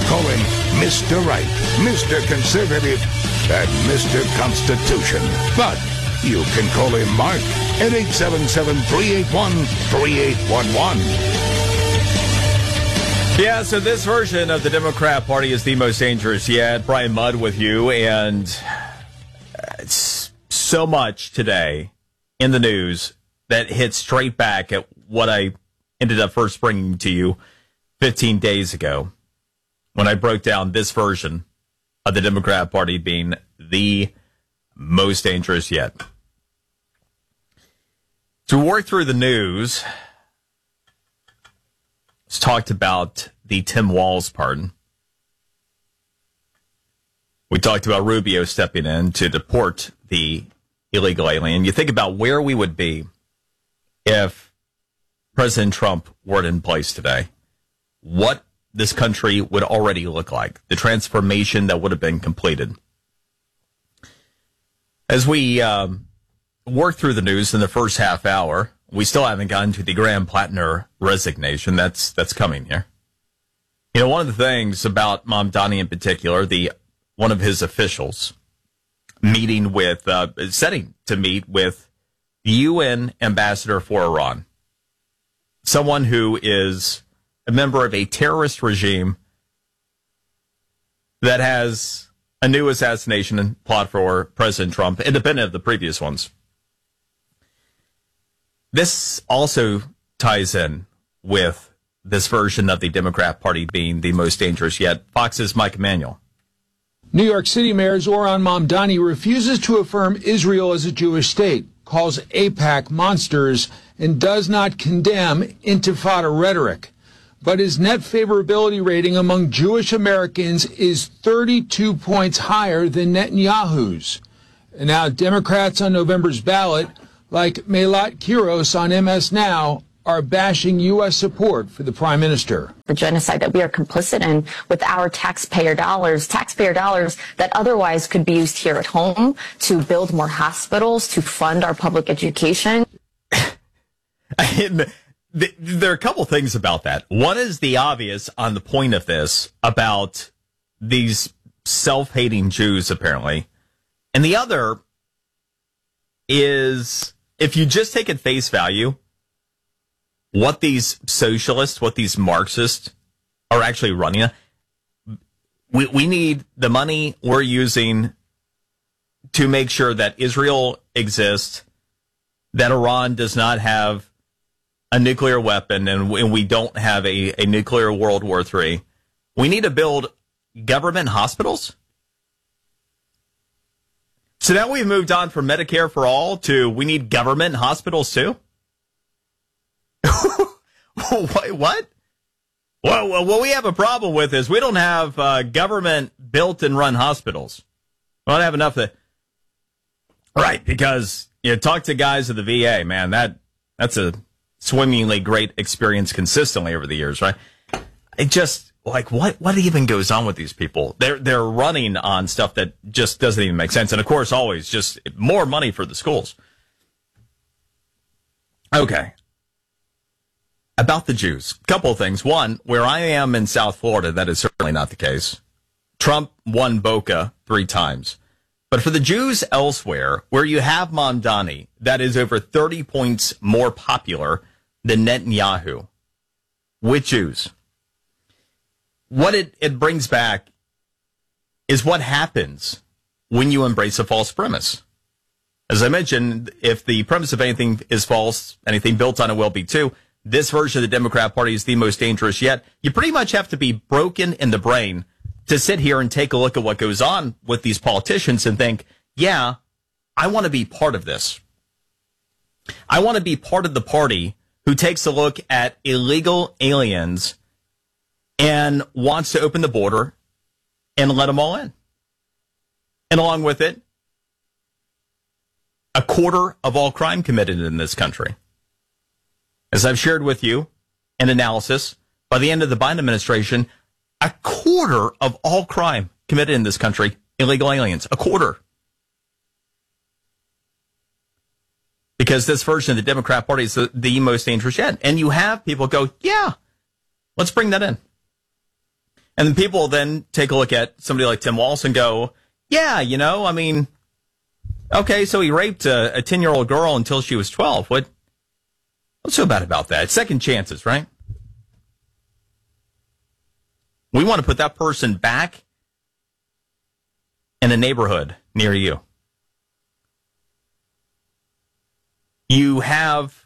Call him Mr. Right, Mr. Conservative, and Mr. Constitution. But you can call him Mark at 877-381-3811. Yeah, so this version of the Democrat Party is the most dangerous yet. Brian Mudd with you, and it's so much today in the news that hits straight back at what I ended up first bringing to you 15 days ago when I broke down this version of the Democrat Party being the most dangerous yet. To work through the news, let's talk about the Tim Walz pardon. We talked about Rubio stepping in to deport the illegal alien. You think about where we would be if President Trump weren't in place today. What this country would already look like, the transformation that would have been completed. As we work through the news in the first half hour, we still haven't gotten to the Graham Plattner resignation. That's coming here. You know, one of the things about Mamdani in particular, one of his officials meeting with, setting to meet with the UN ambassador for Iran, someone who is a member of a terrorist regime that has a new assassination plot for President Trump, independent of the previous ones. This also ties in with this version of the Democrat Party being the most dangerous yet. Fox's Mike Emanuel. New York City Mayor Zohran Mamdani refuses to affirm Israel as a Jewish state, calls AIPAC monsters, and does not condemn intifada rhetoric. But his net favorability rating among Jewish Americans is 32 points higher than Netanyahu's. And now Democrats on November's ballot, like Melat Kiros on MS Now, are bashing U.S. support for the prime minister. The genocide that we are complicit in with our taxpayer dollars that otherwise could be used here at home to build more hospitals, to fund our public education. There are a couple things about that. One is the obvious on the point of this about these self-hating Jews, apparently. And the other is, if you just take at face value what these socialists, what these Marxists are actually running, we need the money we're using to make sure that Israel exists, that Iran does not have a nuclear weapon, and we don't have a nuclear World War III. We need to build government hospitals. So now we've moved on from Medicare for all to we need government hospitals too? What? Well, what we have a problem with is we don't have government built and run hospitals. We don't have enough of right, because you talk to guys at the VA, man, that's a swimmingly great experience consistently over the years, right? It just, like, what even goes on with these people? They're running on stuff that just doesn't even make sense. And, of course, always just more money for the schools. Okay. About the Jews, a couple of things. One, where I am in South Florida, that is certainly not the case. Trump won Boca 3 times. But for the Jews elsewhere, where you have Mamdani, that is over 30 points more popular than Netanyahu, with Jews, what it brings back is what happens when you embrace a false premise. As I mentioned, if the premise of anything is false, anything built on it will be too. This version of the Democrat Party is the most dangerous yet. You pretty much have to be broken in the brain to sit here and take a look at what goes on with these politicians and think, yeah, I want to be part of this. I want to be part of the party who takes a look at illegal aliens and wants to open the border and let them all in. And along with it, a quarter of all crime committed in this country. As I've shared with you an analysis, by the end of the Biden administration, a quarter of all crime committed in this country, illegal aliens, a quarter. Because this version of the Democrat Party is the most dangerous yet. And you have people go, yeah, let's bring that in. And then people then take a look at somebody like Tim Walz and go, yeah, I mean, okay, so he raped a 10-year-old girl until she was 12. What's so bad about that? Second chances, right? We want to put that person back in a neighborhood near you. You have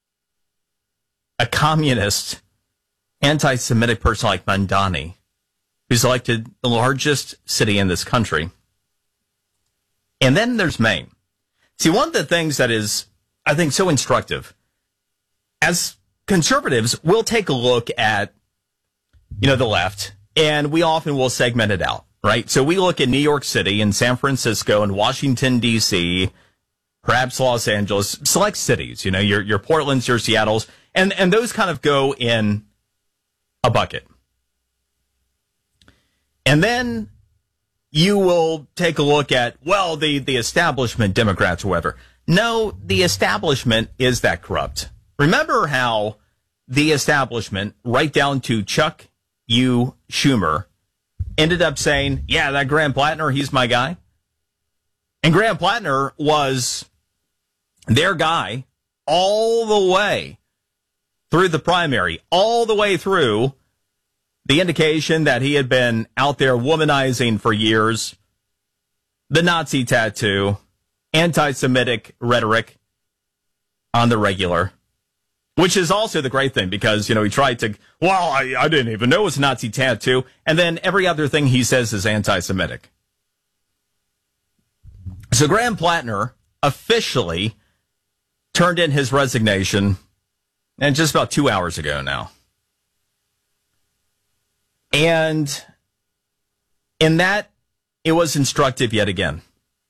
a communist, anti-Semitic person like Mamdani, who's elected the largest city in this country. And then there's Maine. See, one of the things that is, I think, so instructive, as conservatives, we'll take a look at, the left, and we often will segment it out, right? So we look at New York City and San Francisco and Washington, D.C., perhaps Los Angeles, select cities, your Portlands, your Seattles, and those kind of go in a bucket. And then you will take a look at, the establishment, Democrats or whatever. No, the establishment is that corrupt. Remember how the establishment, right down to Chuck U. Schumer, ended up saying, yeah, that Graham Plattner, he's my guy. And Graham Plattner was their guy all the way through the primary, all the way through the indication that he had been out there womanizing for years, the Nazi tattoo, anti-Semitic rhetoric on the regular, which is also the great thing because, he tried to, I didn't even know it was a Nazi tattoo. And then every other thing he says is anti-Semitic. So Graham Plattner officially turned in his resignation, and just about 2 hours ago now. And in that, it was instructive yet again.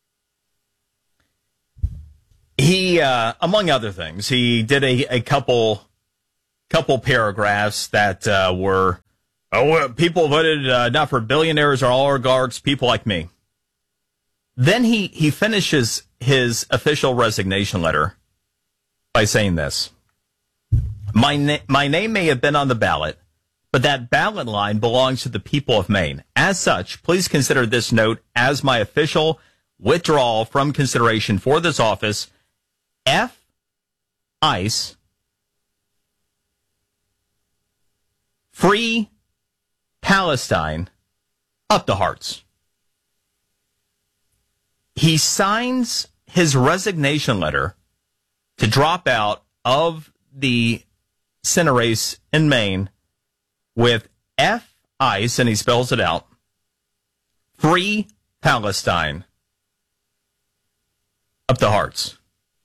He, among other things, he did a couple paragraphs that were, people voted not for billionaires or oligarchs, people like me. Then he finishes his official resignation letter by saying this. My name may have been on the ballot, but that ballot line belongs to the people of Maine. As such, please consider this note as my official withdrawal from consideration for this office. F. ICE. Free Palestine. Up the hearts. He signs his resignation letter to drop out of the Senate race in Maine with F. ICE, and he spells it out, Free Palestine. Up the hearts.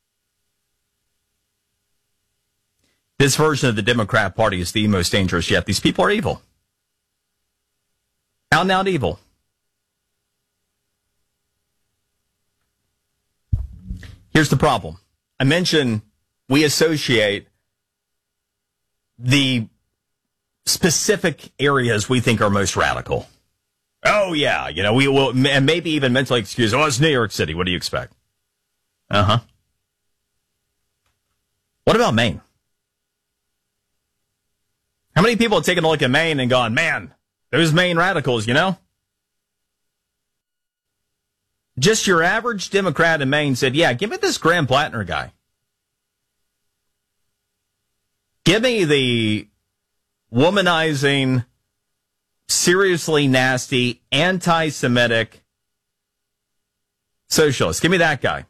This version of the Democrat Party is the most dangerous yet. These people are evil. Out and out evil. Here's the problem. I mentioned we associate the specific areas we think are most radical. Oh, yeah, we will, and maybe even mentally excuse, it's New York City. What do you expect? Uh-huh. What about Maine? How many people have taken a look at Maine and gone, man, those Maine radicals, Just your average Democrat in Maine said, yeah, give me this Graham Plattner guy. Give me the womanizing, seriously nasty, anti-Semitic socialist. Give me that guy.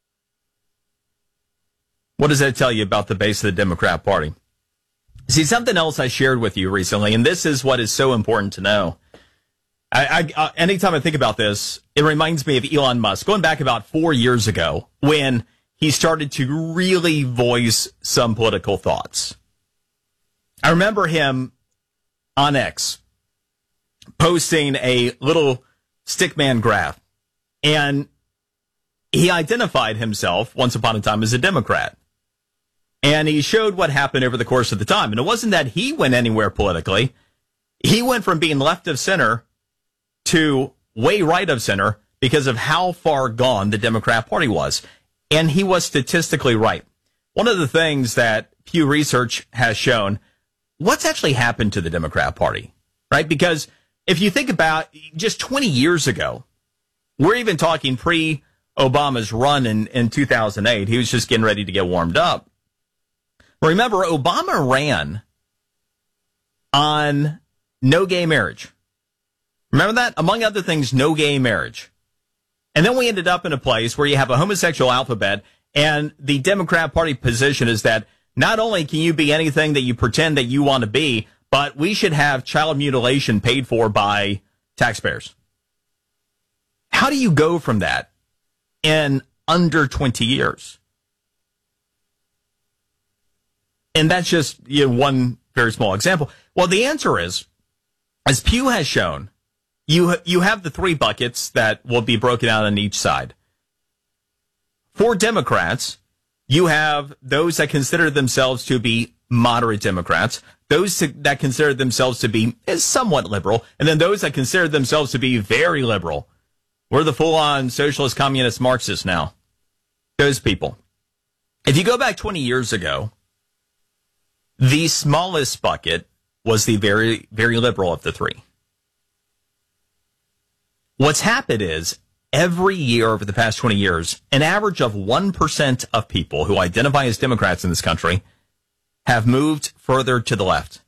What does that tell you about the base of the Democrat Party? See, something else I shared with you recently, and this is what is so important to know. Anytime I think about this, it reminds me of Elon Musk, going back about 4 years ago when he started to really voice some political thoughts. I remember him on X posting a little stickman graph, and he identified himself once upon a time as a Democrat. And he showed what happened over the course of the time. And it wasn't that he went anywhere politically. He went from being left of center to way right of center because of how far gone the Democrat Party was. And he was statistically right. One of the things that Pew Research has shown, what's actually happened to the Democrat Party, right? Because if you think about just 20 years ago, we're even talking pre-Obama's run in 2008. He was just getting ready to get warmed up. Remember, Obama ran on no gay marriage. Remember that? Among other things, no gay marriage. And then we ended up in a place where you have a homosexual alphabet, and the Democrat Party position is that not only can you be anything that you pretend that you want to be, but we should have child mutilation paid for by taxpayers. How do you go from that in under 20 years? And that's just one very small example. Well, the answer is, as Pew has shown, you have the three buckets that will be broken out on each side. For Democrats, you have those that consider themselves to be moderate Democrats, those that consider themselves to be somewhat liberal, and then those that consider themselves to be very liberal. We're the full-on socialist, communist, Marxists now. Those people. If you go back 20 years ago, the smallest bucket was the very, very liberal of the three. What's happened is, every year over the past 20 years, an average of 1% of people who identify as Democrats in this country have moved further to the left.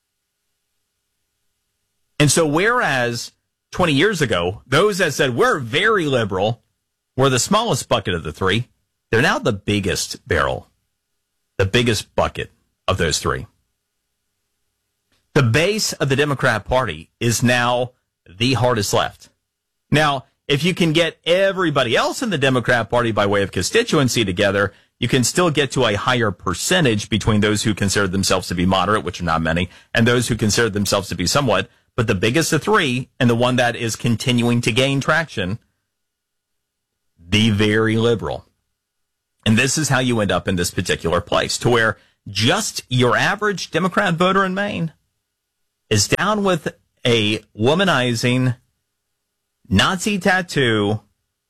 And so whereas 20 years ago, those that said we're very liberal were the smallest bucket of the three, they're now the biggest barrel, the biggest bucket of those three. The base of the Democrat Party is now the hardest left. Now, if you can get everybody else in the Democrat Party by way of constituency together, you can still get to a higher percentage between those who consider themselves to be moderate, which are not many, and those who consider themselves to be somewhat. But the biggest of three, and the one that is continuing to gain traction, the very liberal. And this is how you end up in this particular place, to where just your average Democrat voter in Maine is down with a womanizing, Nazi tattoo,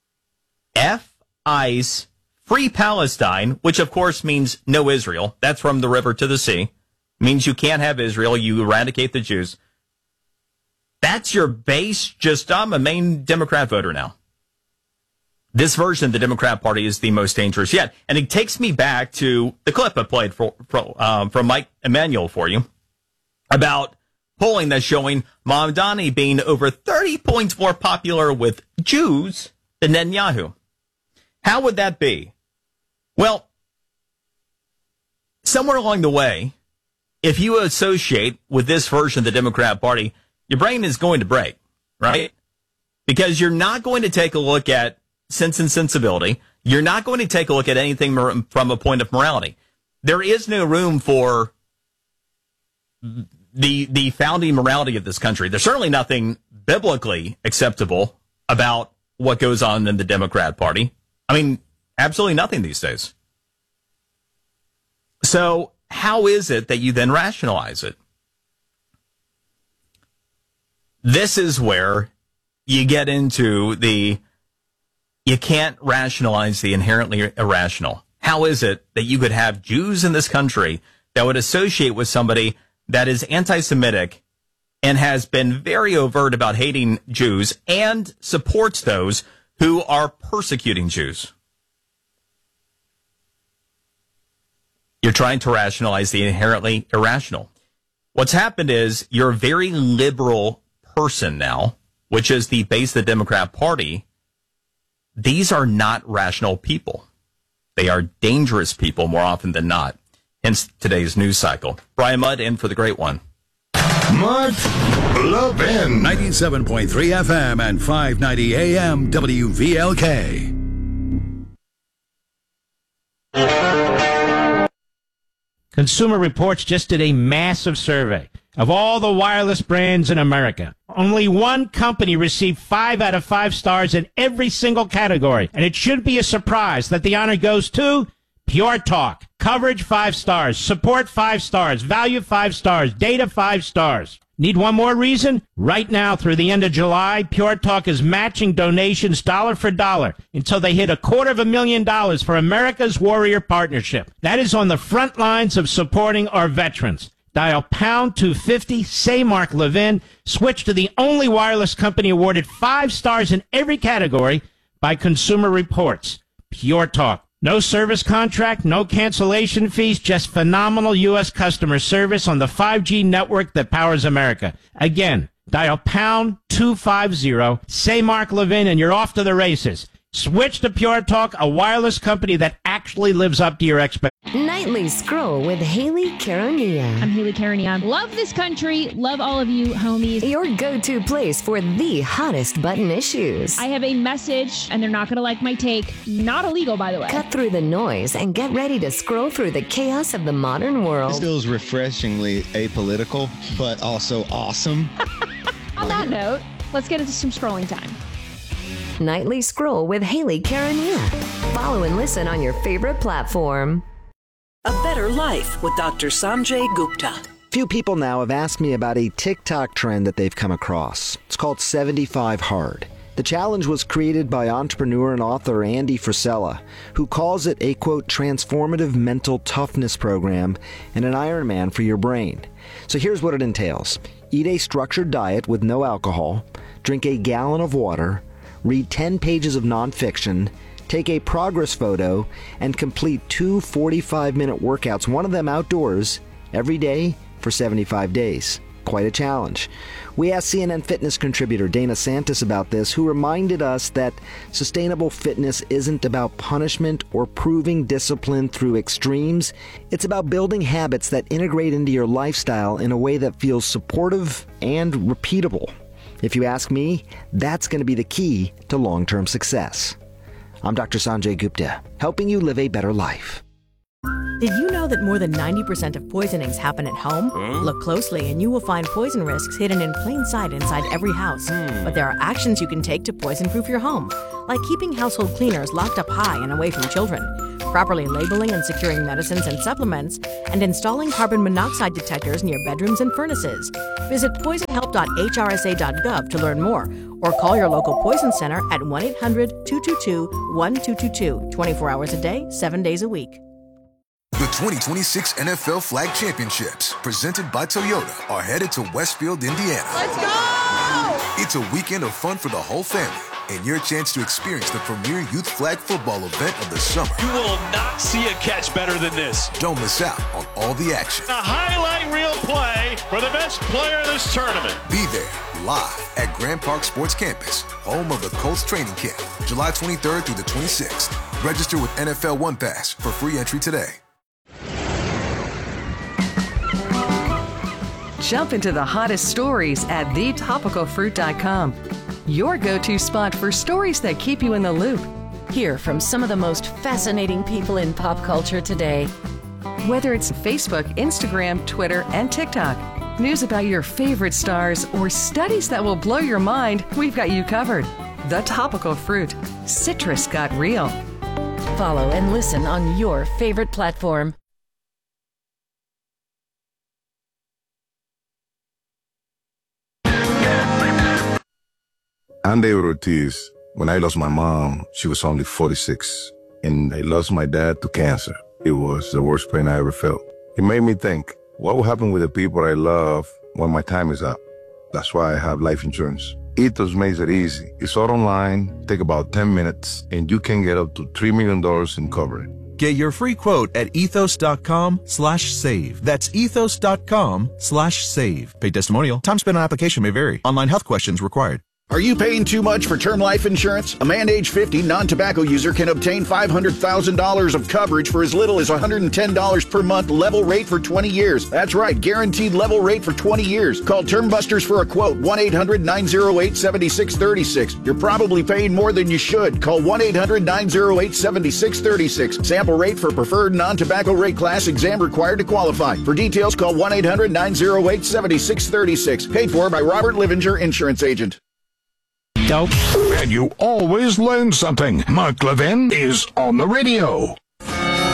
F-ICE, Free Palestine, which of course means no Israel. That's from the river to the sea. Means you can't have Israel. You eradicate the Jews. That's your base. Just, I'm a Maine Democrat voter now. This version of the Democrat Party is the most dangerous yet. And it takes me back to the clip I played from Mike Emanuel for you about polling that's showing Mamdani being over 30 points more popular with Jews than Netanyahu. How would that be? Well, somewhere along the way, if you associate with this version of the Democrat Party, your brain is going to break, right? Because you're not going to take a look at Sense and Sensibility. You're not going to take a look at anything from a point of morality. There is no room for the founding morality of this country. There's certainly nothing biblically acceptable about what goes on in the Democrat Party. I mean, absolutely nothing these days. So how is it that you then rationalize it? This is where you get into you can't rationalize the inherently irrational. How is it that you could have Jews in this country that would associate with somebody that is anti-Semitic and has been very overt about hating Jews and supports those who are persecuting Jews? You're trying to rationalize the inherently irrational. What's happened is you're a very liberal person now, which is the base of the Democrat Party. These are not rational people. They are dangerous people more often than not. Hence today's news cycle. Brian Mudd in for the great one. Mark Levin. 97.3 FM and 590 AM WVLK. Consumer Reports just did a massive survey of all the wireless brands in America. Only one company received 5 out of 5 stars in every single category. And it should be a surprise that the honor goes to Pure Talk. Coverage 5 stars, support 5 stars, value 5 stars, data 5 stars. Need one more reason? Right now, through the end of July, Pure Talk is matching donations dollar for dollar until they hit $250,000 for America's Warrior Partnership. That is on the front lines of supporting our veterans. Dial pound 250, say Mark Levin. Switch to the only wireless company awarded 5 stars in every category by Consumer Reports. Pure Talk. No service contract, no cancellation fees, just phenomenal U.S. customer service on the 5G network that powers America. Again, dial pound 250, say Mark Levin, and you're off to the races. Switch to Pure Talk, a wireless company that actually lives up to your expectations. Nightly Scroll with Haley Caronia. I'm Haley Caronia. Love this country. Love all of you, homies. Your go-to place for the hottest button issues. I have a message, and they're not going to like my take. Not illegal, by the way. Cut through the noise and get ready to scroll through the chaos of the modern world. This feels refreshingly apolitical, but also awesome. On that note, let's get into some scrolling time. Nightly Scroll with Haley Caronia. Follow and listen on your favorite platform. A Better Life with Dr. Sanjay Gupta. Few people now have asked me about a TikTok trend that they've come across. It's called 75 Hard. The challenge was created by entrepreneur and author Andy Frisella, who calls it a, quote, transformative mental toughness program and an Ironman for your brain. So here's what it entails. Eat a structured diet with no alcohol, drink a gallon of water, read 10 pages of nonfiction, take a progress photo, and complete 2 45-minute workouts, one of them outdoors, every day for 75 days. Quite a challenge. We asked CNN Fitness contributor Dana Santis about this, who reminded us that sustainable fitness isn't about punishment or proving discipline through extremes. It's about building habits that integrate into your lifestyle in a way that feels supportive and repeatable. If you ask me, that's going to be the key to long-term success. I'm Dr. Sanjay Gupta, helping you live a better life. Did you know that more than 90% of poisonings happen at home? Look closely and you will find poison risks hidden in plain sight inside every house. But there are actions you can take to poison-proof your home, like keeping household cleaners locked up high and away from children, properly labeling and securing medicines and supplements, and installing carbon monoxide detectors near bedrooms and furnaces. Visit poisonhelp.hrsa.gov to learn more, or call your local poison center at 1-800-222-1222, 24 hours a day, 7 days a week. The 2026 NFL Flag Championships, presented by Toyota, are headed to Westfield, Indiana. Let's go! It's a weekend of fun for the whole family, and your chance to experience the premier youth flag football event of the summer. You will not see a catch better than this. Don't miss out on all the action. A highlight reel play for the best player of this tournament. Be there, live at Grand Park Sports Campus, home of the Colts training camp, July 23rd through the 26th. Register with NFL One Pass for free entry today. Jump into the hottest stories at thetopicalfruit.com. Your go-to spot for stories that keep you in the loop. Hear from some of the most fascinating people in pop culture today. Whether it's Facebook, Instagram, Twitter, and TikTok, news about your favorite stars, or studies that will blow your mind, we've got you covered. The Topical Fruit. Citrus got real. Follow and listen on your favorite platform. Andy Ortiz, when I lost my mom, she was only 46, and I lost my dad to cancer. It was the worst pain I ever felt. It made me think, what will happen with the people I love when my time is up? That's why I have life insurance. Ethos makes it easy. It's all online, take about 10 minutes, and you can get up to $3 million in coverage. Get your free quote at ethos.com/save. That's ethos.com/save. Paid testimonial. Time spent on application may vary. Online health questions required. Are you paying too much for term life insurance? A man age 50 non-tobacco user can obtain $500,000 of coverage for as little as $110 per month, level rate for 20 years. That's right, guaranteed level rate for 20 years. Call Term Busters for a quote, 1-800-908-7636. You're probably paying more than you should. Call 1-800-908-7636. Sample rate for preferred non-tobacco rate class, exam required to qualify. For details, call 1-800-908-7636. Paid for by Robert Livinger, Insurance Agent. And you always learn something. Mark Levin is on the radio.